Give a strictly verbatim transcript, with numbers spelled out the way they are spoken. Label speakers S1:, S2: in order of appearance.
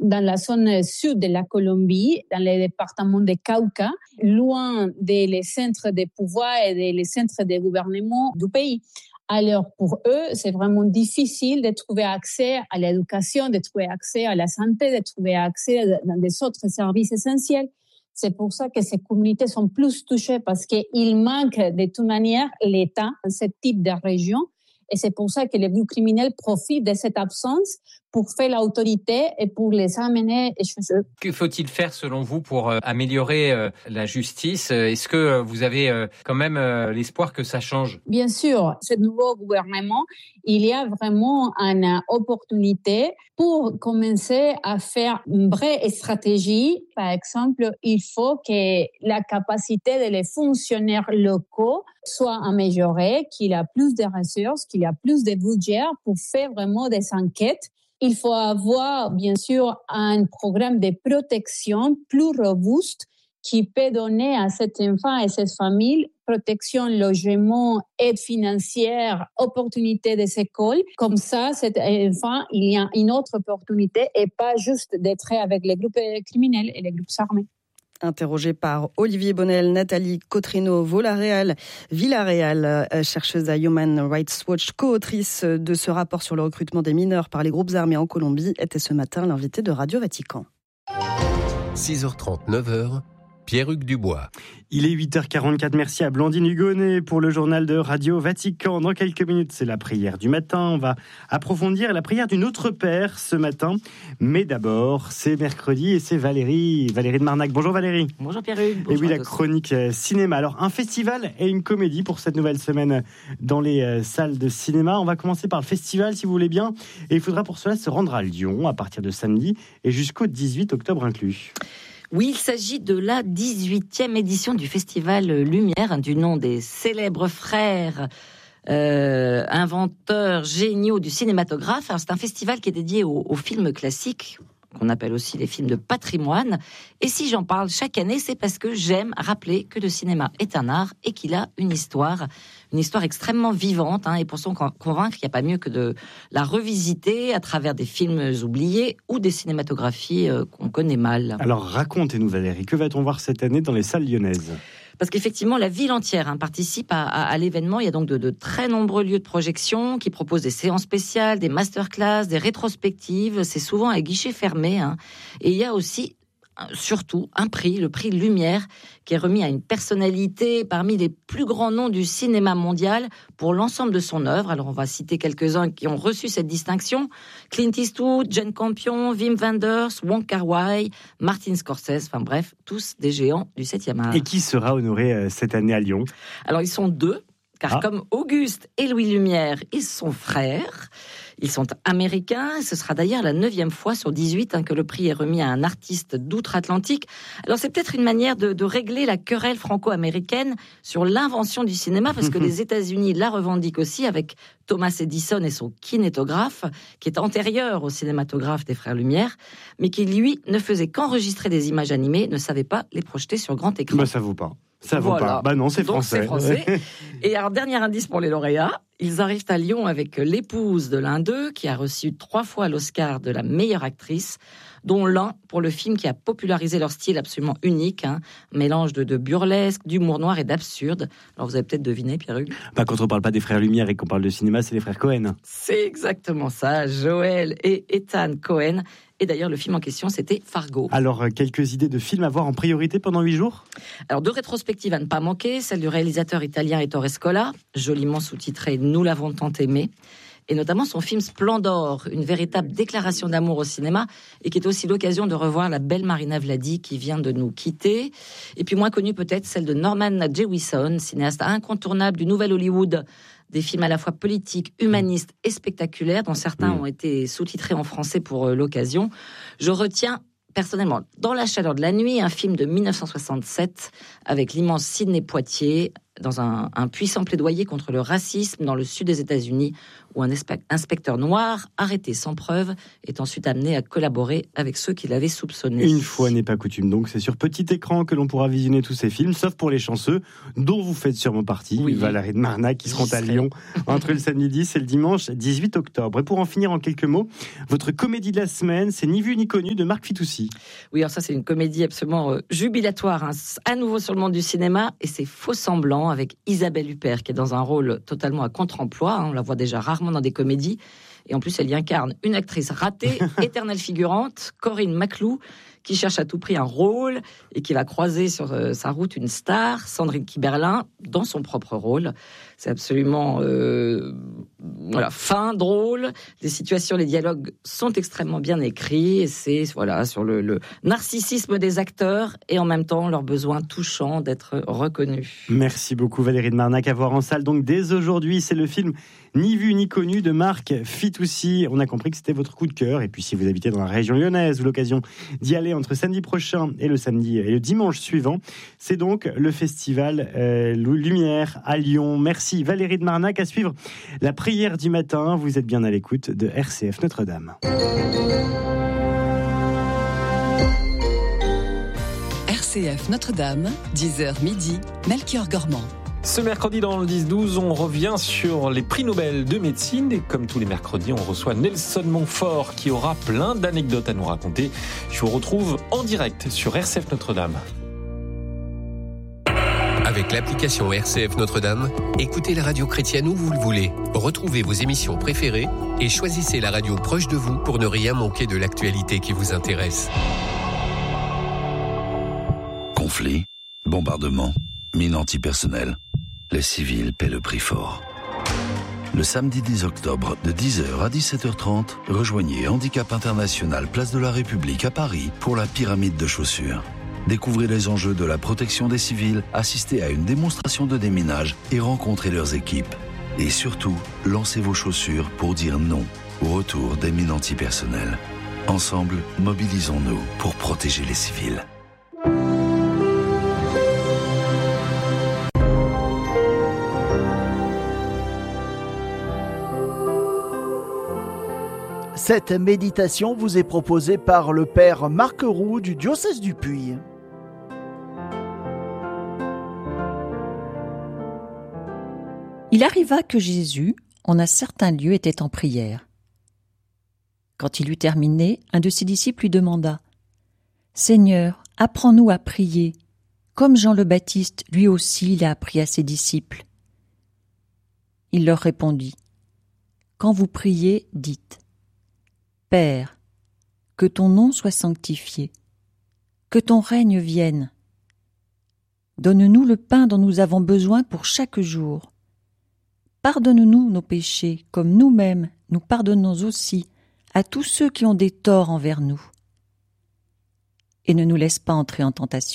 S1: dans la zone sud de la Colombie, dans le département de Cauca, loin des centres de pouvoir et des centres de gouvernement du pays. Alors, pour eux, c'est vraiment difficile de trouver accès à l'éducation, de trouver accès à la santé, de trouver accès dans des autres services essentiels. C'est pour ça que ces communautés sont plus touchées parce qu'il manque de toute manière l'État dans ce type de région. Et c'est pour ça que les groupes criminels profitent de cette absence pour faire l'autorité et pour les amener chez eux.
S2: Que faut-il faire selon vous pour euh, améliorer euh, la justice ? Est-ce que euh, vous avez euh, quand même euh, l'espoir que ça change ?
S1: Bien sûr, ce nouveau gouvernement, il y a vraiment une opportunité pour commencer à faire une vraie stratégie. Par exemple, il faut que la capacité de les fonctionnaires locaux soit améliorée, qu'il y ait plus de ressources, qu'il y ait plus de budget pour faire vraiment des enquêtes. Il faut avoir, bien sûr, un programme de protection plus robuste qui peut donner à cet enfant et cette famille protection, logement, aide financière, opportunité des écoles. Comme ça, cet enfant, il y a une autre opportunité et pas juste d'être avec les groupes criminels et les groupes armés.
S3: Interrogée par Olivier Bonnel, Nathalie Cotrino Villarreal, Villarreal, chercheuse à Human Rights Watch, co-autrice de ce rapport sur le recrutement des mineurs par les groupes armés en Colombie, était ce matin l'invitée de Radio Vatican.
S4: six heures trente, neuf heures, Pierre-Hugues Dubois.
S5: Il est huit heures quarante-quatre, merci à Blandine Hugonnet pour le journal de Radio Vatican. Dans quelques minutes, c'est la prière du matin. On va approfondir la prière du Notre Père ce matin. Mais d'abord, c'est mercredi et c'est Valérie, Valérie de Marnac. Bonjour Valérie.
S6: Bonjour Pierre-Hugues.
S5: Et oui, la chronique cinéma. Alors, un festival et une comédie pour cette nouvelle semaine dans les salles de cinéma. On va commencer par le festival, si vous voulez bien. Et il faudra pour cela se rendre à Lyon à partir de samedi et jusqu'au dix-huit octobre inclus.
S6: Oui, il s'agit de la dix-huitième édition du Festival Lumière, du nom des célèbres frères euh, inventeurs géniaux du cinématographe. Alors, c'est un festival qui est dédié aux, aux films classiques, qu'on appelle aussi les films de patrimoine. Et si j'en parle chaque année, c'est parce que j'aime rappeler que le cinéma est un art et qu'il a une histoire, une histoire extrêmement vivante. Hein, et pour s'en convaincre, il n'y a pas mieux que de la revisiter à travers des films oubliés ou des cinématographies euh, qu'on connaît mal.
S5: Alors racontez-nous Valérie, que va-t-on voir cette année dans les salles lyonnaises ?
S6: Parce qu'effectivement, la ville entière hein, participe à, à, à l'événement. Il y a donc de, de très nombreux lieux de projection qui proposent des séances spéciales, des masterclass, des rétrospectives. C'est souvent à guichet fermé. Hein. Et il y a aussi, surtout, un prix, le prix Lumière, qui est remis à une personnalité parmi les plus grands noms du cinéma mondial pour l'ensemble de son œuvre. Alors, on va citer quelques-uns qui ont reçu cette distinction. Clint Eastwood, Jane Campion, Wim Wenders, Wong Kar-wai, Martin Scorsese, enfin bref, tous des géants du septième art.
S5: Et qui sera honoré euh, cette année à Lyon ?
S6: Alors, ils sont deux, car ah. comme Auguste et Louis Lumière, ils sont frères. Ils sont américains. Ce sera d'ailleurs la neuvième fois sur dix-huit hein, que le prix est remis à un artiste d'outre-Atlantique. Alors c'est peut-être une manière de, de régler la querelle franco-américaine sur l'invention du cinéma, parce que les États-Unis la revendiquent aussi avec Thomas Edison et son kinétographe, qui est antérieur au cinématographe des frères Lumière, mais qui lui ne faisait qu'enregistrer des images animées, ne savait pas les projeter sur grand écran.
S5: Bah ça vaut pas. Ça vaut
S6: voilà.
S5: pas. Bah non, c'est
S6: Donc,
S5: français.
S6: c'est français. Et alors, dernier indice pour les lauréats. Ils arrivent à Lyon avec l'épouse de l'un d'eux, qui a reçu trois fois l'Oscar de la meilleure actrice, dont l'un pour le film qui a popularisé leur style absolument unique, hein, un mélange de, de burlesque, d'humour noir et d'absurde. Alors, vous avez peut-être deviné, Pierre-Hugues.
S5: Bah, quand on parle pas des frères Lumière et qu'on parle de cinéma, c'est les frères Cohen.
S6: C'est exactement ça. Joël et Ethan Cohen. Et d'ailleurs, le film en question, c'était Fargo.
S5: Alors, quelques idées de films à voir en priorité pendant huit jours ?
S6: Alors, deux rétrospectives à ne pas manquer. Celle du réalisateur italien Ettore Scola, joliment sous-titrée « Nous l'avons tant aimé ». Et notamment son film Splendor, une véritable déclaration d'amour au cinéma, et qui est aussi l'occasion de revoir la belle Marina Vladi qui vient de nous quitter. Et puis moins connue peut-être, celle de Norman Jewison, cinéaste incontournable du Nouvel Hollywood, des films à la fois politiques, humanistes et spectaculaires, dont certains mmh. ont été sous-titrés en français pour euh, l'occasion. Je retiens personnellement, Dans la chaleur de la nuit, un film de dix-neuf cent soixante-sept avec l'immense Sidney Poitier, dans un, un puissant plaidoyer contre le racisme dans le sud des États-Unis, où un inspecteur noir, arrêté sans preuve, est ensuite amené à collaborer avec ceux qui l'avaient soupçonné.
S5: Une fois n'est pas coutume, donc c'est sur petit écran que l'on pourra visionner tous ces films, sauf pour les chanceux, dont vous faites sûrement partie, oui. Valérie de Marnac, qui seront à Lyon entre le samedi dix et le dimanche dix-huit octobre. Et pour en finir en quelques mots, votre comédie de la semaine, c'est Ni vu ni connu de Marc Fitoussi.
S6: Oui, alors ça c'est une comédie absolument euh, jubilatoire, hein, à nouveau sur le monde du cinéma, et c'est Faux semblant avec Isabelle Huppert, qui est dans un rôle totalement à contre-emploi, hein, on la voit déjà rarement dans des comédies, et en plus elle y incarne une actrice ratée, éternelle figurante, Corinne Maclou, qui cherche à tout prix un rôle et qui va croiser sur euh, sa route une star, Sandrine Kiberlin, dans son propre rôle. C'est absolument euh, voilà, fin, drôle. Les situations, les dialogues sont extrêmement bien écrits. Et c'est voilà, sur le, le narcissisme des acteurs et en même temps leur besoin touchant d'être reconnus.
S5: Merci beaucoup Valérie de Marnac. À voir en salle donc dès aujourd'hui. C'est le film Ni vu ni connu de Marc Fitoussi. On a compris que c'était votre coup de cœur. Et puis si vous habitez dans la région lyonnaise ou l'occasion d'y aller entre samedi prochain et le samedi et le dimanche suivant, c'est donc le festival euh, Lumière à Lyon. Merci Valérie de Marnac. À suivre la prière du matin. Vous êtes bien à l'écoute de R C F Notre-Dame.
S7: R C F Notre-Dame, dix heures midi, Melchior Gormand.
S8: Ce mercredi dans le dix douze, on revient sur les prix Nobel de médecine et comme tous les mercredis, on reçoit Nelson Montfort qui aura plein d'anecdotes à nous raconter. Je vous retrouve en direct sur R C F Notre-Dame.
S4: Avec l'application R C F Notre-Dame, écoutez la radio chrétienne où vous le voulez. Retrouvez vos émissions préférées et choisissez la radio proche de vous pour ne rien manquer de l'actualité qui vous intéresse.
S9: Conflits, bombardements, mines antipersonnelles. Les civils paient le prix fort. Le samedi dix octobre, de dix heures à dix-sept heures trente, rejoignez Handicap International, place de la République à Paris pour la pyramide de chaussures. Découvrez les enjeux de la protection des civils, assistez à une démonstration de déminage et rencontrez leurs équipes. Et surtout, lancez vos chaussures pour dire non au retour des mines antipersonnelles. Ensemble, mobilisons-nous pour protéger les civils.
S10: Cette méditation vous est proposée par le Père Marc Roux du diocèse du Puy.
S11: Il arriva que Jésus, en un certain lieu, était en prière. Quand il eut terminé, un de ses disciples lui demanda « Seigneur, apprends-nous à prier, comme Jean le Baptiste, lui aussi, l'a appris à ses disciples. » Il leur répondit « Quand vous priez, dites « Père, que ton nom soit sanctifié, que ton règne vienne. Donne-nous le pain dont nous avons besoin pour chaque jour. Pardonne-nous nos péchés, comme nous-mêmes nous pardonnons aussi à tous ceux qui ont des torts envers nous. Et ne nous laisse pas entrer en tentation. »